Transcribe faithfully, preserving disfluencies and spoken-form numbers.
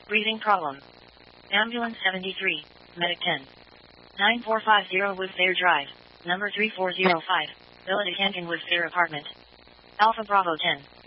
Breathing problem. Ambulance seventy-three, Medic ten. nine four five zero Woodfair Drive, number three four zero five, Villa de Cancan Woodfair Apartment. Alpha Bravo ten.